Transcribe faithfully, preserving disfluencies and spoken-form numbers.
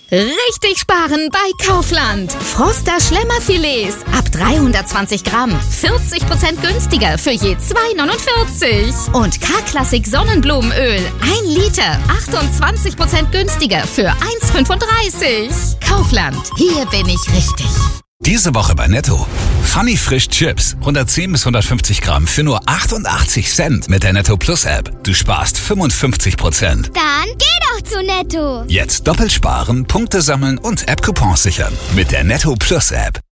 Richtig sparen bei Kaufland. Froster Schlemmerfilets ab dreihundertzwanzig Gramm. vierzig Prozent günstiger für je zwei neunundvierzig. Und K-Klassik Sonnenblumenöl. ein Liter. achtundzwanzig Prozent günstiger für eins fünfunddreißig. Kaufland. Hier bin ich richtig. Diese Woche bei Netto. Funny Frisch Chips. hundertzehn bis hundertfünfzig Gramm für nur achtundachtzig Cent mit der Netto Plus App. Du sparst fünfundfünfzig Prozent. Dann geh doch zu Netto. Jetzt doppelt sparen, Punkte sammeln und App-Coupons sichern. Mit der Netto Plus App.